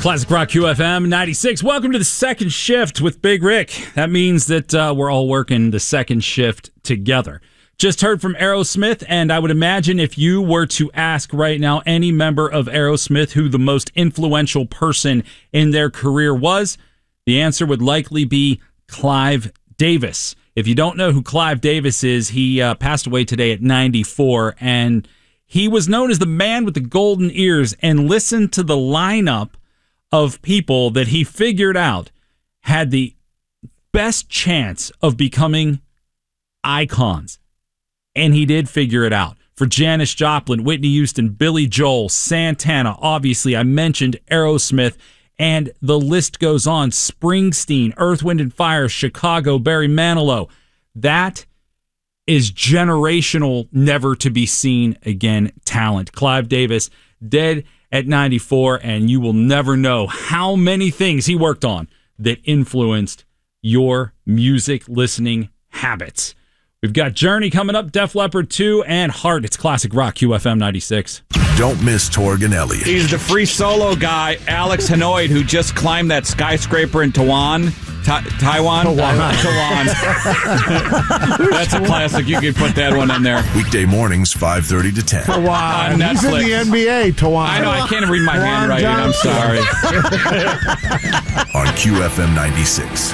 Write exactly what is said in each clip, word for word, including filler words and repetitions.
Classic Rock Q F M ninety-six. Welcome to the second shift with Big Rick. That means that uh, we're all working the second shift together. Just heard from Aerosmith, and I would imagine if you were to ask right now any member of Aerosmith who the most influential person in their career was, the answer would likely be Clive Davis. If you don't know who Clive Davis is, he uh, passed away today at ninety-four, and he was known as the man with the golden ears. And listen to the lineup of people that he figured out had the best chance of becoming icons. And he did figure it out. For Janis Joplin, Whitney Houston, Billy Joel, Santana, obviously I mentioned Aerosmith, and the list goes on. Springsteen, Earth, Wind and Fire, Chicago, Barry Manilow. That is generational, never to be seen again talent. Clive Davis, dead at ninety-four, and you will never know how many things he worked on that influenced your music listening habits. We've got Journey coming up, Def Leppard two, and Heart. It's Classic Rock Q F M ninety-six. Don't miss Torg and Elliott. He's the free solo guy, Alex Hanoid, who just climbed that skyscraper in Taiwan. Ta- Taiwan? Taiwan. That's a classic. You can put that one in there. Weekday mornings, five thirty to ten. Tawan. On He's in Netflix. the N B A, Tawan. I know, I can't read my Tawan handwriting. I'm Johnson. sorry. On Q F M ninety-six.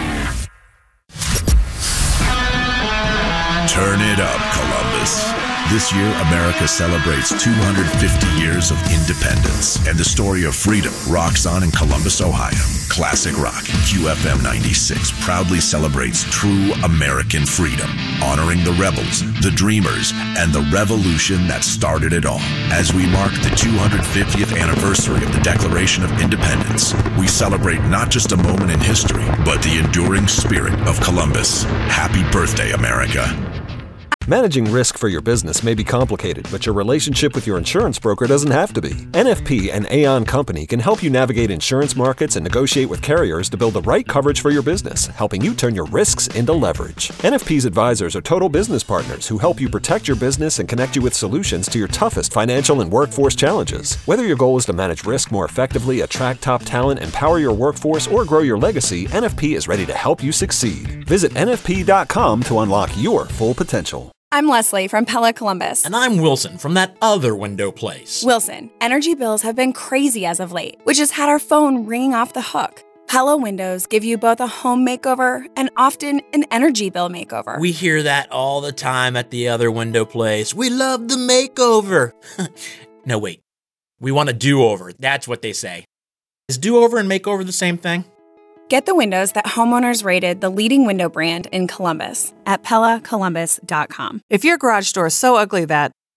Turn it up, Columbus. This year, America celebrates two hundred fifty years of independence, and the story of freedom rocks on in Columbus, Ohio. Classic Rock, Q F M ninety-six proudly celebrates true American freedom, honoring the rebels, the dreamers, and the revolution that started it all. As we mark the two hundred fiftieth anniversary of the Declaration of Independence, we celebrate not just a moment in history, but the enduring spirit of Columbus. Happy birthday, America. Managing risk for your business may be complicated, but your relationship with your insurance broker doesn't have to be. N F P and Aon Company can help you navigate insurance markets and negotiate with carriers to build the right coverage for your business, helping you turn your risks into leverage. N F P's advisors are total business partners who help you protect your business and connect you with solutions to your toughest financial and workforce challenges. Whether your goal is to manage risk more effectively, attract top talent, empower your workforce, or grow your legacy, N F P is ready to help you succeed. Visit N F P dot com to unlock your full potential. I'm Leslie from Pella Columbus. And I'm Wilson from that other window place. Wilson, energy bills have been crazy as of late, which has had our phone ringing off the hook. Pella windows give you both a home makeover and often an energy bill makeover. We hear that all the time at the other window place. We love the makeover. No, wait. We want a do-over. That's what they say. Is do-over and makeover the same thing? Get the windows that homeowners rated the leading window brand in Columbus at Pella Columbus dot com. If your garage door is so ugly that